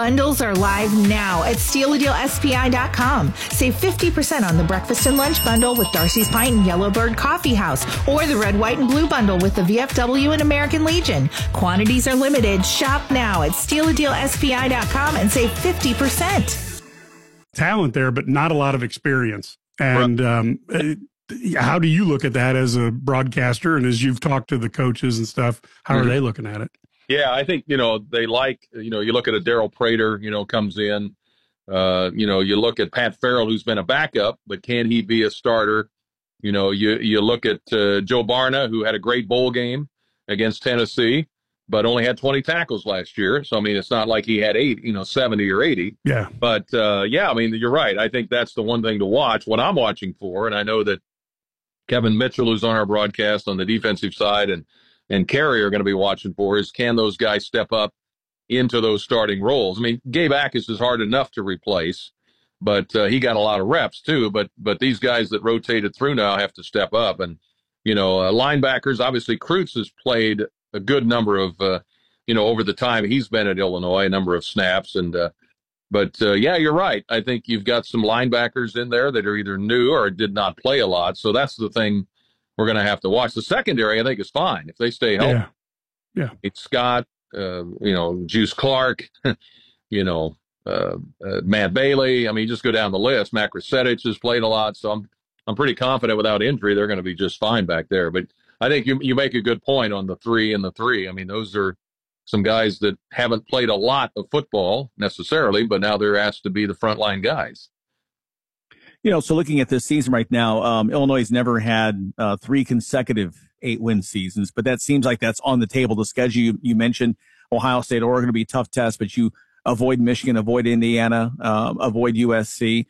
Bundles are live now at StealADealSPI.com. Save 50% on the breakfast and lunch bundle with Darcy's Pint and Yellowbird Coffee House, or the red, white, and blue bundle with the VFW and American Legion. Quantities are limited. Shop now at StealADealSPI.com and save 50%. Talent there, but not a lot of experience. And how do you look at that as a broadcaster? And as you've talked to the coaches and stuff, how are they looking at it? Yeah, I think, they like, you look at a Daryl Prater, comes in, you look at Pat Farrell, who's been a backup, but can he be a starter? You look at Joe Barna, who had a great bowl game against Tennessee, but only had 20 tackles last year. So, it's not like he had 70 or 80. Yeah. But, you're right. I think that's the one thing to watch. What I'm watching for, and I know that Kevin Mitchell, who's on our broadcast on the defensive side, and Carey are going to be watching for is, can those guys step up into those starting roles? Gabe Akis is hard enough to replace, but he got a lot of reps too. But these guys that rotated through now have to step up. And, linebackers, obviously Kreutz has played a good number of, over the time he's been at Illinois, a number of snaps. And, you're right. I think you've got some linebackers in there that are either new or did not play a lot. So that's the thing we're going to have to watch. The secondary, I think, is fine if they stay healthy. Yeah. It's Scott, Juice Clark, Matt Bailey. You just go down the list. Matt Krasevich has played a lot, so I'm pretty confident without injury they're going to be just fine back there. But I think you make a good point on the 3 and the 3. Those are some guys that haven't played a lot of football necessarily, but now they're asked to be the frontline guys. So looking at this season right now, Illinois has never had 3 consecutive 8-win seasons, but that seems like that's on the table. The schedule you mentioned, Ohio State, Oregon will be a tough test, but you avoid Michigan, avoid Indiana, avoid USC.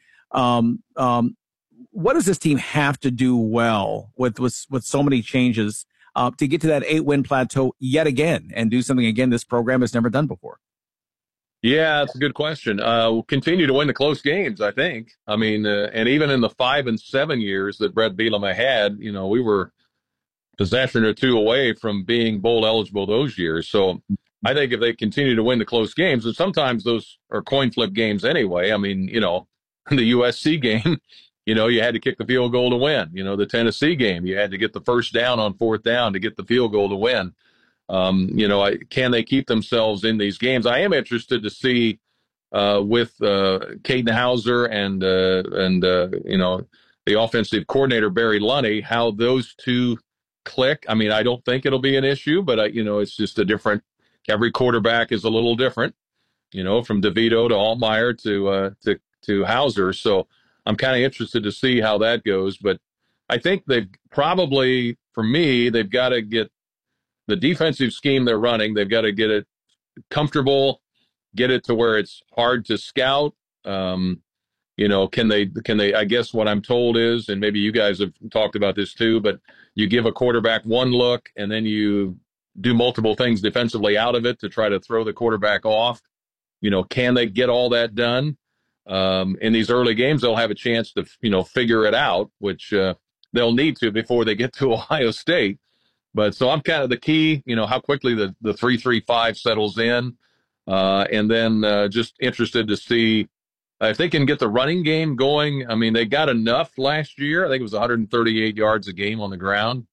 What does this team have to do well with so many changes to get to that 8-win plateau yet again and do something again this program has never done before? Yeah, that's a good question. We'll continue to win the close games, I think. And even in the 5 and 7 years that Brett Bielema had, we were possession or two away from being bowl eligible those years. So I think if they continue to win the close games, and sometimes those are coin flip games anyway. The USC game, you had to kick the field goal to win. The Tennessee game, you had to get the first down on 4th down to get the field goal to win. Can they keep themselves in these games? I am interested to see with Caden Hauser and the offensive coordinator Barry Lunney, how those two click. I don't think it'll be an issue, but it's just a different. Every quarterback is a little different, from DeVito to Altmaier to Hauser. So I'm kind of interested to see how that goes. But I think they've probably, for me, they've got to get the defensive scheme they're running, they've got to get it comfortable, get it to where it's hard to scout. Can they, I guess what I'm told is, and maybe you guys have talked about this too, but you give a quarterback one look and then you do multiple things defensively out of it to try to throw the quarterback off. Can they get all that done? In these early games, they'll have a chance to, figure it out, which they'll need to before they get to Ohio State. But so I'm kind of the key, how quickly the 3-3-5 settles in. And then just interested to see if they can get the running game going. They got enough last year. I think it was 138 yards a game on the ground.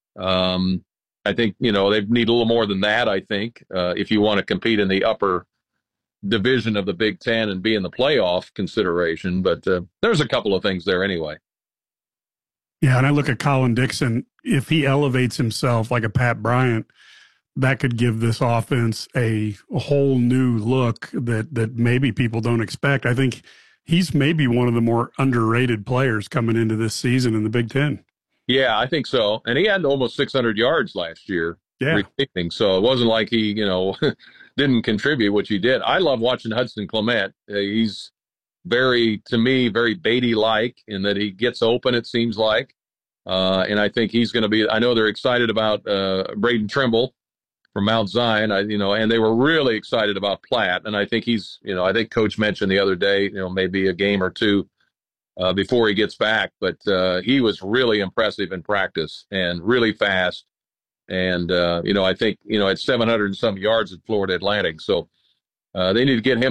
I think, they need a little more than that, I think, if you want to compete in the upper division of the Big Ten and be in the playoff consideration. But there's a couple of things there anyway. Yeah, and I look at Colin Dixon. If he elevates himself like a Pat Bryant, that could give this offense a whole new look that maybe people don't expect. I think he's maybe one of the more underrated players coming into this season in the Big Ten. Yeah, I think so. And he had almost 600 yards last year. Yeah. So it wasn't like he, didn't contribute, which he did. I love watching Hudson Clement. He's very Beatty-like in that he gets open, it seems like. And I think he's going to be, I know they're excited about Braden Trimble from Mount Zion, and they were really excited about Platt. And I think I think Coach mentioned the other day, maybe a game or two before he gets back. But he was really impressive in practice and really fast. And, I think, at 700 and some yards at Florida Atlantic. So they need to get him